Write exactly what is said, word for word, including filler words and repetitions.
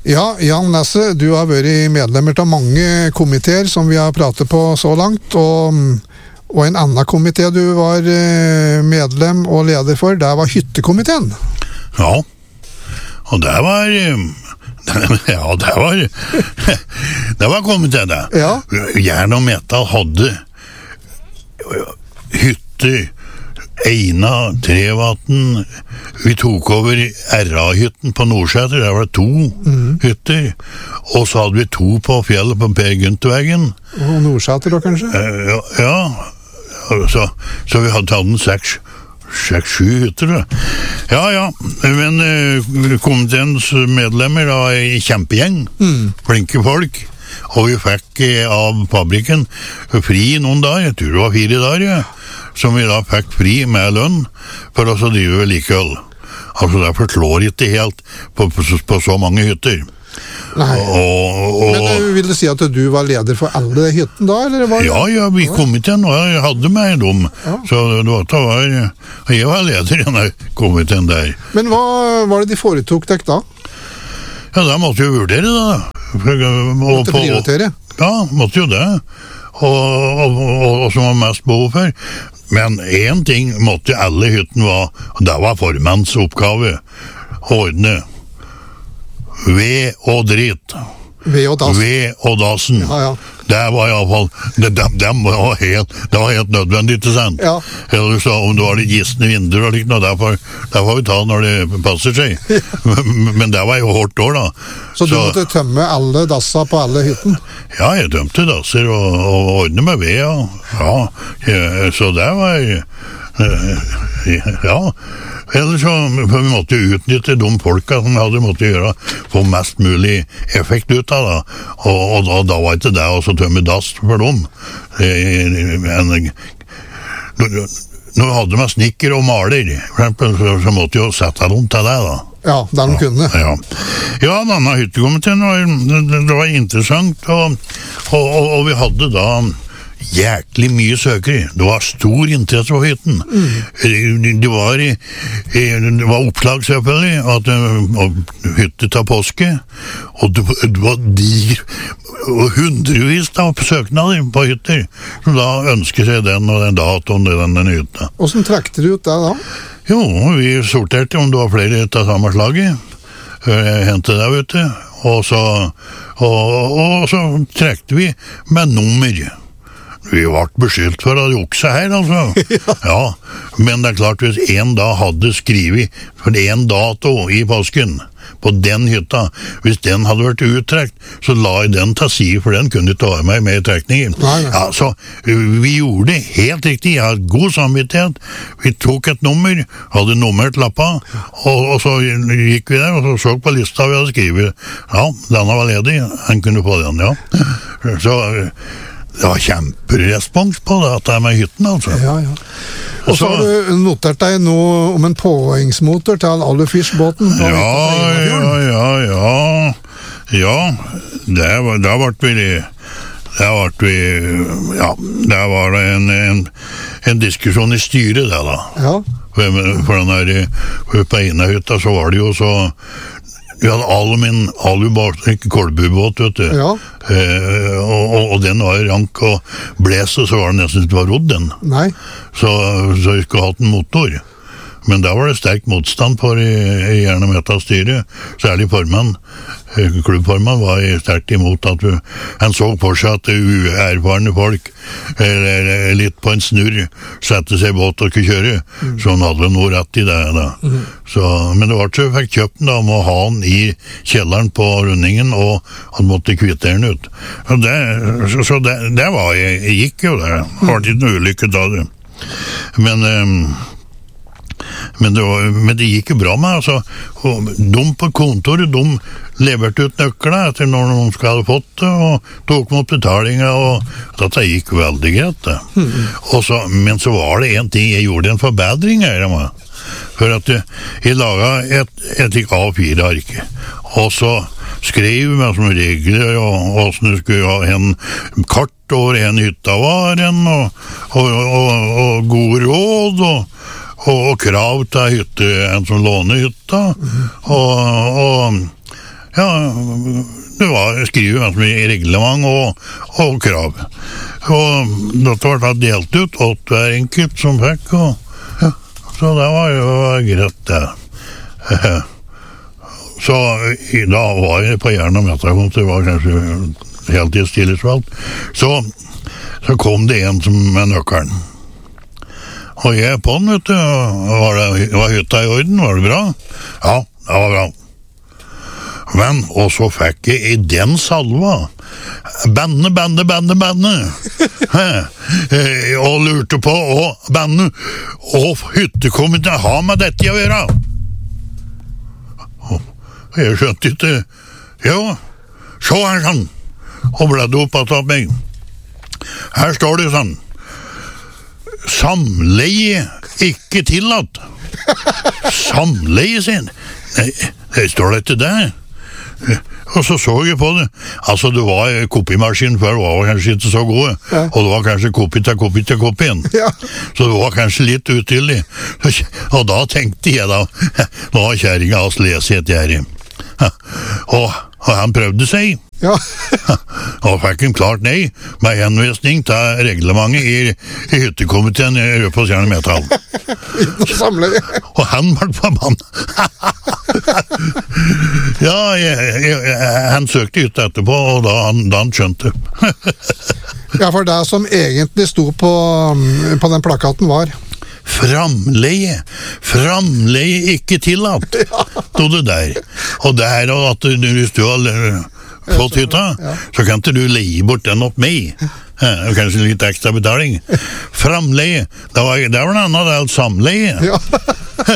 Ja, Jan Nesse, du har vært medlemmer av mange komiteer som vi har pratet på så langt, og, og en annen komité du var medlem og leder for, det var hyttekomiteen. Ja, og det var... Ja, det var... Det var komiteen, det. Ja. Jern og Metal hadde hytter, Eina, Trevatn, vi tok over R A-hytten på Nordsæter, der var det to mm. hytter, og så hadde vi to på fjellet på Per Gynterveggen. Og Nordsæter da, kanskje? Uh, ja, ja. Så, så vi hadde tatt en seks, seks, sju hytter, da. Ja, ja, men uh, komiteens medlemmer var i kjempegjeng, mm. flinke folk, og vi fikk uh, av fabrikken fri noen dager, jeg tror det var fire dager, ja. Som vi da fikk fri med lønn for oss å drive vedlikehold. Altså det forslår ikke helt på, på, på så mange hytter. Nei, og, og, men vil du si at du var leder for alle de hytten da? Eller var det? Ja, ja, vi kom til og jeg hadde meg dem. Ja. Så det var, jeg var leder i denne komiteen der. Men hva var det de foretok deg da? Ja, da måtte jo vurdere da. Måtte prioritere? Ja, måtte jo det. Og, og, og, og som var mest behov for. Men en ting måtte alle hytten være, og det var formannens oppgave, ordne ved og dritt. Ved og dass. Ved og dassen. Ja, ja. Det var i alle fall, det, det, det, var helt, det var helt nødvendig, ikke sant? Ja. Eller så om det var litt gistende vinduer og likt noe, derfor, derfor vi ta når det passer seg. Ja. Men, men det var jo hårdt år da. Så du så, måtte tømme alle dassa på alle hytten? Ja, jeg tømte dasser og, og ordne med ved, ja. Ja, så det var, ja. Eller så, for vi måtte utnytte de folka som hadde måttet gjøre, få mest mulig effekt ut av det. Og, og da, da var ikke det å tømme dass for dem. Men når vi hadde med snikker og maler, for eksempel, så, så måtte vi jo sette dem til det da. Ja, der de kunne. Ja, ja denne hyttekomiteen var, det, det var interessant, og, og, og, og vi hadde da jæklig mye søkere. Det var stor interesse på hytten. Mm. Det, var, det var oppslag selvfølgelig, at hytte til påske, og det, det var diger, og hundrevis av søknader på hytter, som da ønsker seg den og den datoen og den, den hytta. Hvordan trekte du ut det da? Jo, vi sorterte om det var flere av samme slaget. Jeg hentet det, vet du. Og så, og, og så trekte vi med nummer. Vi ble beskyldt for å jukse her, altså. Ja. Ja, men det er klart, hvis en da hadde skrivet for en dato i påsken, på den hytta, hvis den hadde vært uttrekt, så la jeg den til side, for den kunne ikke ha meg med i trekningen. Nei, nei. Ja, så vi gjorde det helt riktig, jeg hadde god samvittighet, vi tok et nummer, hadde nummert lappa, og, og så gikk vi der, og så så på lista vi hadde skrivet, ja, denne var ledig, han kunne få den, ja. Så... Det var kjemperespons på det, at det er med hytten, altså. Ja, ja. Og så har du notert deg noe om en påhengsmotor til Alufish-båten. Ja, ja, ja, ja. Ja, det var, det ble vi... Det var vi... Ja, det var det en, en, en diskusjon i styret, det da. Ja. For, for den her, på ene hytta så var det jo så... Vi hadde alumin, alubåt, ikke kolbubåt, vet du. Ja. Eh, og, og, og den var rank og blese, så var det nesten ikke var rodd den. Nei. Så, så vi skulle hatt en motor. Men da var det sterk motstand på i, i Jern og Metal-styret, særlig formann. Klubbformann var sterkt imot at vi, han så for seg at uerfarne folk, eller litt på en snurr, sette seg i båt og kunne kjøre. Mm. Så han hadde noe rett i det da. Mm. Så, men det var så vi fikk kjøpt den da, om å ha den i kjelleren på rundingen, og han måtte kvittere den ut. Så det, så, så det, det var, jeg, jeg gikk jo det. Det var ikke noe ulykke da det. Men... Um, Men det, var, men det gikk jo bra med, altså. Og de på kontoret, de leverte ut nøklene etter når de skulle ha fått det, og tok mot betalinga, og dette gikk veldig greit, det. Mm. Og så, men så var det en ting, jeg gjorde en forbedring her, for at jeg, jeg laget et, et A fire ark, og så skrev med som regler, og hvordan du skulle ha en kart over en hytta var en, og, og, og, og god råd, og Og, og krav til hytte, en som låner hytta, mm. og, og, ja, det var skrivet ganske mye reglement og, og krav. Og dette var da delt ut, åt hver enkelt som fikk, og ja, så det var jo greit det. Så i dag var jeg på Jern- og Metakonst, det var kanskje heltidstillitsvalgt, så, så kom det en som med nøkkelen. Og jeg på den, vet du, var, det, var hytta i orden, var det bra? Ja, det var bra. Men, og så fikk jeg i den salva, banne, banne, banne, banne, og lurte på, og banne, og hyttekomiteen har med dette å gjøre. Og jeg skjønte ikke, jo, så her sånn, og bledde opp at av meg. Her står det sånn, samleie ikke tillatt. Samleie sin. Nei, det står det ikke der. Og så så jeg på det. Altså, det var kopimaskin før, det var kanskje ikke så gode. Ja. Og det var kanskje kopi til kopi til kopien. Ja. Så det var kanskje litt utydelig. Og da tenkte jeg da, nå har kjæringen hans lest et gjerrig. Og, og han prøvde seg. Ja. Og fikk en klart nei, med henvisning til reglementet i, i hyttekomiteen i Rødfoss Jern og Metall. Og han var på mann. Ja, jeg, jeg, han søkte ut etterpå, og da han, da han skjønte. Ja, for det som egentlig sto på, på den plakaten var framleie, framleie ikke tillatt, stod det der. Og det her, at du, hvis du har fått hytta, ja. Så kan ikke du leie bort den opp meg. Ja, kanskje litt ekstra betaling. Framleie, det var, det var en annen del samleie. Ja.